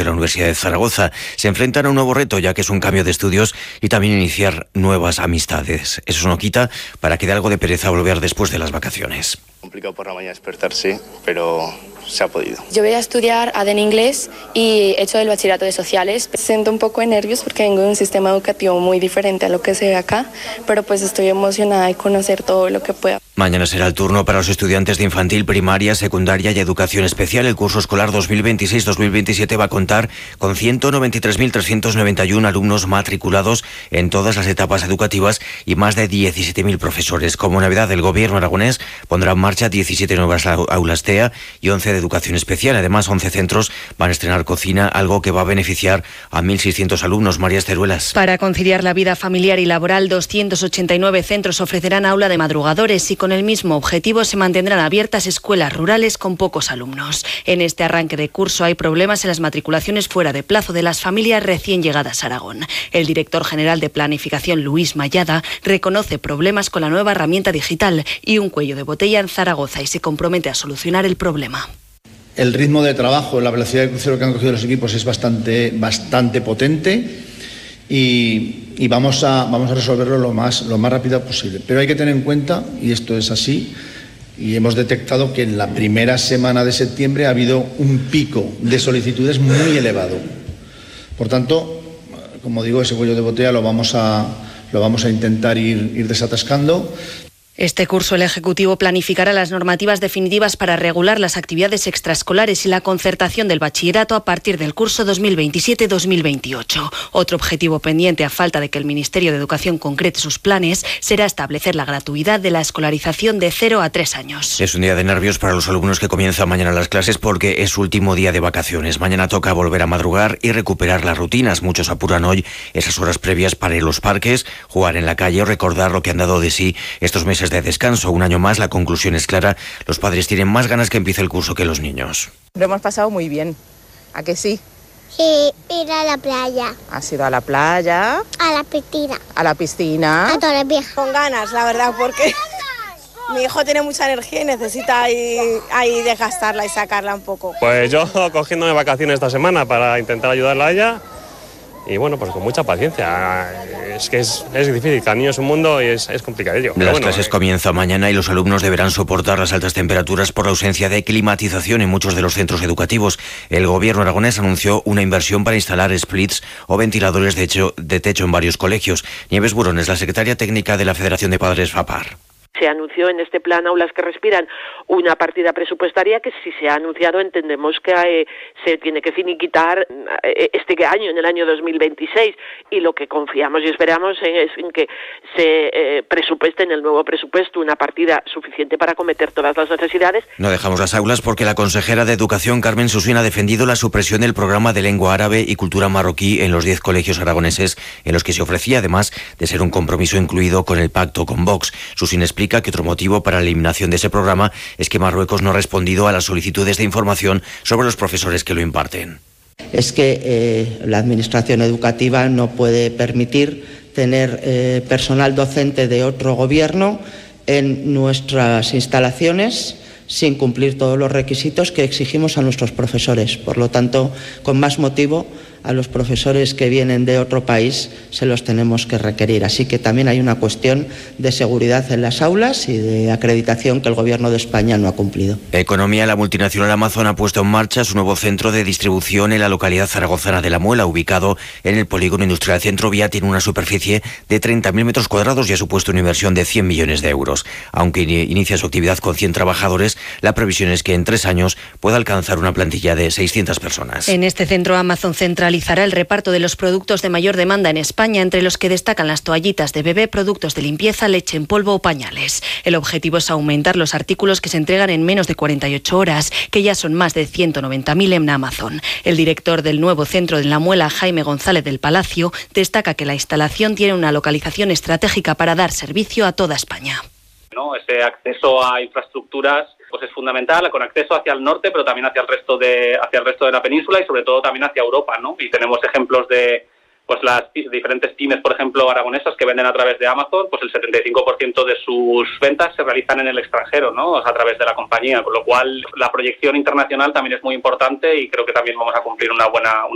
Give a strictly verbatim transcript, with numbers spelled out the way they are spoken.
la Universidad de Zaragoza. Se enfrentan a un nuevo reto, ya que es un cambio de estudios y también iniciar nuevas amistades. Eso no quita para que dé algo de pereza volver después de las vacaciones. Complicado por la mañana despertarse, pero se ha podido. Yo voy a estudiar A D en inglés y he hecho el bachillerato de sociales. Siento un poco de nervios porque vengo de un sistema educativo muy diferente a lo que se ve acá, pero pues estoy emocionada de conocer todo lo que pueda. Mañana será el turno para los estudiantes de infantil, primaria, secundaria y educación especial. El curso escolar dos mil veintiséis dos mil veintisiete va a contar con ciento noventa y tres mil trescientos noventa y uno alumnos matriculados en todas las etapas educativas y más de diecisiete mil profesores. Como novedad, el gobierno aragonés pondrá en marcha diecisiete nuevas aulas T E A y once de educación especial. Además, once centros van a estrenar cocina, algo que va a beneficiar a mil seiscientos alumnos. María Esteruelas. Para conciliar la vida familiar y laboral, doscientos ochenta y nueve centros ofrecerán aula de madrugadores y con el mismo objetivo se mantendrán abiertas escuelas rurales con pocos alumnos. En este arranque de curso hay problemas en las matriculaciones fuera de plazo de las familias recién llegadas a Aragón. El director general de Planificación, Luis Mayada, reconoce problemas con la nueva herramienta digital y un cuello de botella en Zaragoza y se compromete a solucionar el problema. El ritmo de trabajo, la velocidad de crucero que han cogido los equipos es bastante, bastante potente y, y vamos, a, vamos a resolverlo lo más, lo más rápido posible. Pero hay que tener en cuenta, y esto es así, y hemos detectado que en la primera semana de septiembre ha habido un pico de solicitudes muy elevado. Por tanto, como digo, ese cuello de botella lo vamos a, lo vamos a intentar ir, ir desatascando. Este curso el Ejecutivo planificará las normativas definitivas para regular las actividades extraescolares y la concertación del bachillerato a partir del curso dos mil veintisiete dos mil veintiocho. Otro objetivo pendiente, a falta de que el Ministerio de Educación concrete sus planes, será establecer la gratuidad de la escolarización de cero a tres años. Es un día de nervios para los alumnos que comienzan mañana las clases porque es su último día de vacaciones. Mañana toca volver a madrugar y recuperar las rutinas. Muchos apuran hoy esas horas previas para ir a los parques, jugar en la calle o recordar lo que han dado de sí estos meses de descanso. Un año más, la conclusión es clara: los padres tienen más ganas que empiece el curso que los niños. Lo hemos pasado muy bien, ¿a que sí? Sí, ir a la playa. ¿Has ido a la playa? A la piscina. ¿A la piscina? A Torre Vieja. Con ganas, la verdad, porque mi hijo tiene mucha energía y necesita ahí, ahí desgastarla y sacarla un poco. Pues yo cogiéndome vacaciones esta semana para intentar ayudarla a ella. Y bueno, pues con mucha paciencia. Es que es, es difícil, cada niño es un mundo y es, es complicadillo. Las bueno, clases eh... comienzan mañana y los alumnos deberán soportar las altas temperaturas por la ausencia de climatización en muchos de los centros educativos. El gobierno aragonés anunció una inversión para instalar splits o ventiladores de, hecho, de techo en varios colegios. Nieves Burón es la secretaria técnica de la Federación de Padres FAPAR. Se anunció en este plan Aulas que Respiran una partida presupuestaria que, si se ha anunciado, entendemos que eh, se tiene que finiquitar eh, este año, en el año dos mil veintiséis, y lo que confiamos y esperamos es en que se eh, presupueste en el nuevo presupuesto una partida suficiente para acometer todas las necesidades. No dejamos las aulas porque la consejera de Educación, Carmen Susín, ha defendido la supresión del programa de lengua árabe y cultura marroquí en los diez colegios aragoneses, en los que se ofrecía, además de ser un compromiso incluido con el pacto con Vox. Susín explica que otro motivo para la eliminación de ese programa es que Marruecos no ha respondido a las solicitudes de información sobre los profesores que lo imparten. Es que eh, la Administración educativa no puede permitir tener eh, personal docente de otro gobierno en nuestras instalaciones sin cumplir todos los requisitos que exigimos a nuestros profesores. Por lo tanto, con más motivo, a los profesores que vienen de otro país se los tenemos que requerir. Así que también hay una cuestión de seguridad en las aulas y de acreditación que el Gobierno de España no ha cumplido. Economía. La multinacional Amazon ha puesto en marcha su nuevo centro de distribución en la localidad zaragozana de La Muela, ubicado en el polígono industrial Centro Vía. Tiene una superficie de treinta mil metros cuadrados y ha supuesto una inversión de cien millones de euros. Aunque inicia su actividad con cien trabajadores, la previsión es que en tres años pueda alcanzar una plantilla de seiscientas personas. En este centro, Amazon centralizará el reparto de los productos de mayor demanda en España, entre los que destacan las toallitas de bebé, productos de limpieza, leche en polvo o pañales. El objetivo es aumentar los artículos que se entregan en menos de cuarenta y ocho horas, que ya son más de ciento noventa mil en Amazon. El director del nuevo centro de La Muela, Jaime González del Palacio, destaca que la instalación tiene una localización estratégica para dar servicio a toda España. ¿No? Ese acceso a infraestructuras pues es fundamental, con acceso hacia el norte, pero también hacia el resto de hacia el resto de la península y sobre todo también hacia Europa, ¿no? Y tenemos ejemplos de pues las diferentes pymes, por ejemplo, aragonesas que venden a través de Amazon, pues el setenta y cinco por ciento de sus ventas se realizan en el extranjero, ¿no? O sea, a través de la compañía, con lo cual la proyección internacional también es muy importante y creo que también vamos a cumplir una buena